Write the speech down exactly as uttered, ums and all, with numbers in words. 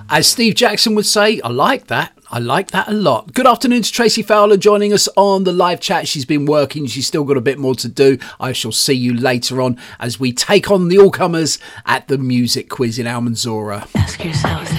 As Steve Jackson would say, I like that. I like that a lot. Good afternoon to Tracy Fowler joining us on the live chat. She's been working. She's still got a bit more to do. I shall see you later on as we take on the all-comers at the music quiz in Almanzora. Ask yourself.